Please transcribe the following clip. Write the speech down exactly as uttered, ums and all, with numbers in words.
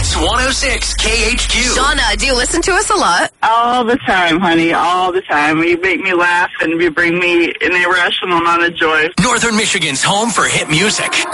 Kicks one oh six K H Q. Shauna, do you listen to us a lot? All the time, honey, all the time. You make me laugh and you bring me an irrational amount of joy. Northern Michigan's home for hit music.